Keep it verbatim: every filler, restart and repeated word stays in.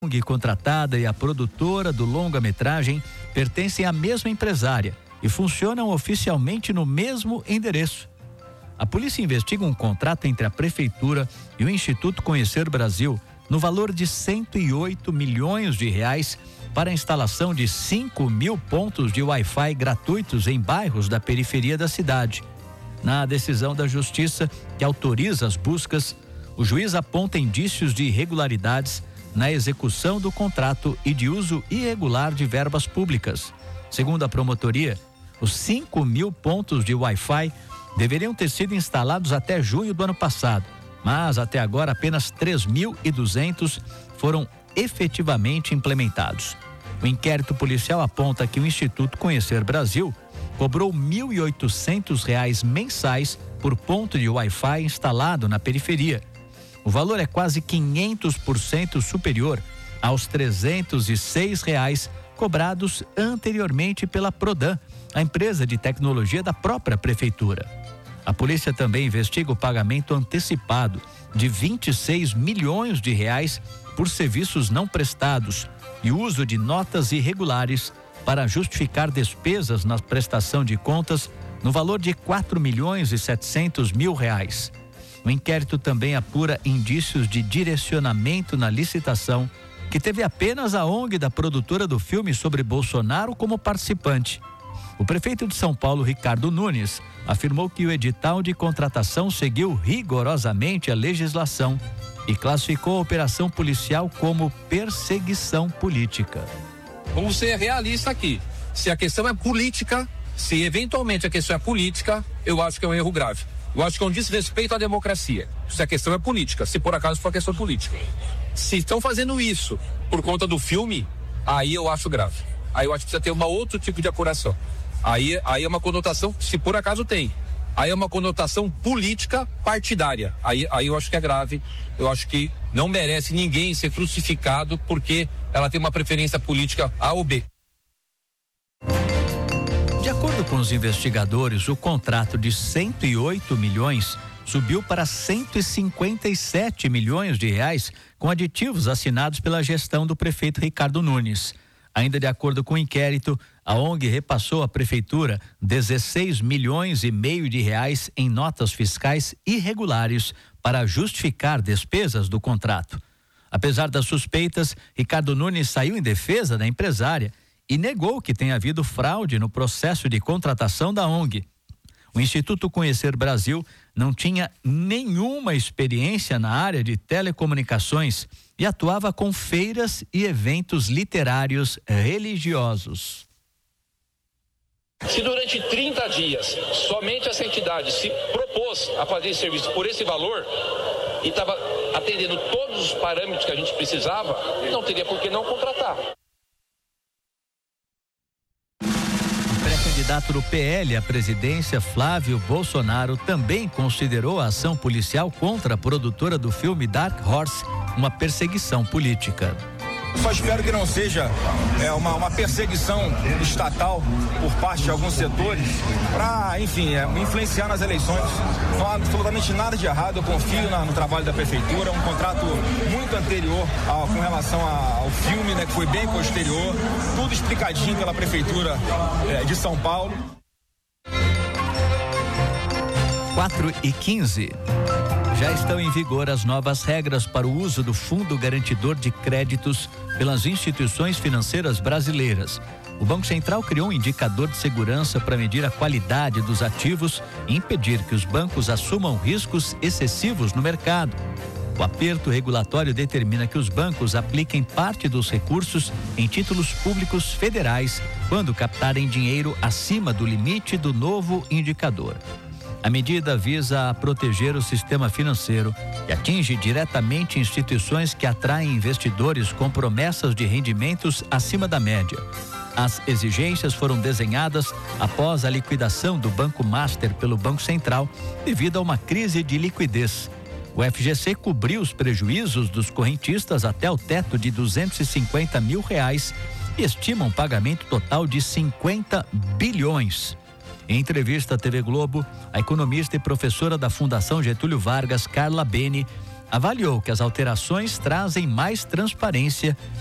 A O N G contratada e a produtora do longa-metragem pertencem à mesma empresária e funcionam oficialmente no mesmo endereço. A polícia investiga um contrato entre a Prefeitura e o Instituto Conhecer Brasil no valor de cento e oito milhões de reais para a instalação de cinco mil pontos de Wi-Fi gratuitos em bairros da periferia da cidade. Na decisão da Justiça, que autoriza as buscas, o juiz aponta indícios de irregularidades na execução do contrato e de uso irregular de verbas públicas. Segundo a promotoria, os cinco mil pontos de Wi-Fi deveriam ter sido instalados até junho do ano passado, mas até agora apenas três mil e duzentos foram efetivamente implementados. O inquérito policial aponta que o Instituto Conhecer Brasil cobrou mil e oitocentos reais mensais por ponto de Wi-Fi instalado na periferia. O valor é quase quinhentos por cento superior aos trezentos e seis reais cobrados anteriormente pela Prodan, a empresa de tecnologia da própria prefeitura. A polícia também investiga o pagamento antecipado de vinte e seis milhões de reais por serviços não prestados e uso de notas irregulares para justificar despesas na prestação de contas no valor de quatro milhões e setecentos mil reais. O inquérito também apura indícios de direcionamento na licitação, que teve apenas a O N G da produtora do filme sobre Bolsonaro como participante. O prefeito de São Paulo, Ricardo Nunes, afirmou que o edital de contratação seguiu rigorosamente a legislação e classificou a operação policial como perseguição política. Vamos ser realistas aqui. Se a questão é política, se eventualmente a questão é política, eu acho que é um erro grave. Eu acho que é um desrespeito à democracia. Se a questão é política, se por acaso for uma questão política. Se estão fazendo isso por conta do filme, aí eu acho grave. Aí eu acho que precisa ter um outro tipo de apuração. Aí, aí é uma conotação, se por acaso tem, aí é uma conotação política partidária. Aí, aí eu acho que é grave. Eu acho que não merece ninguém ser crucificado porque ela tem uma preferência política A ou B. De acordo com os investigadores, o contrato de cento e oito milhões subiu para cento e cinquenta e sete milhões de reais com aditivos assinados pela gestão do prefeito Ricardo Nunes. Ainda de acordo com o inquérito, a O N G repassou à prefeitura dezesseis milhões e meio de reais em notas fiscais irregulares para justificar despesas do contrato. Apesar das suspeitas, Ricardo Nunes saiu em defesa da empresária e negou que tenha havido fraude no processo de contratação da O N G. O Instituto Conhecer Brasil não tinha nenhuma experiência na área de telecomunicações e atuava com feiras e eventos literários religiosos. Se durante trinta dias somente essa entidade se propôs a fazer esse serviço por esse valor e estava atendendo todos os parâmetros que a gente precisava, não teria por que não contratar. O candidato do P L à presidência, Flávio Bolsonaro, também considerou a ação policial contra a produtora do filme Dark Horse uma perseguição política. Só espero que não seja é, uma, uma perseguição estatal por parte de alguns setores para, enfim, é, influenciar nas eleições. Não há absolutamente nada de errado, eu confio na, no trabalho da prefeitura, um contrato muito anterior a, com relação a, ao filme, né, que foi bem posterior, tudo explicadinho pela prefeitura é, de São Paulo. quatro e quinze. Já estão em vigor as novas regras para o uso do Fundo Garantidor de Créditos pelas instituições financeiras brasileiras. O Banco Central criou um indicador de segurança para medir a qualidade dos ativos e impedir que os bancos assumam riscos excessivos no mercado. O aperto regulatório determina que os bancos apliquem parte dos recursos em títulos públicos federais quando captarem dinheiro acima do limite do novo indicador. A medida visa proteger o sistema financeiro e atinge diretamente instituições que atraem investidores com promessas de rendimentos acima da média. As exigências foram desenhadas após a liquidação do Banco Master pelo Banco Central devido a uma crise de liquidez. O F G C cobriu os prejuízos dos correntistas até o teto de duzentos e cinquenta mil reais e estima um pagamento total de cinquenta bilhões. Em entrevista à T V Globo, a economista e professora da Fundação Getúlio Vargas, Carla Bene, avaliou que as alterações trazem mais transparência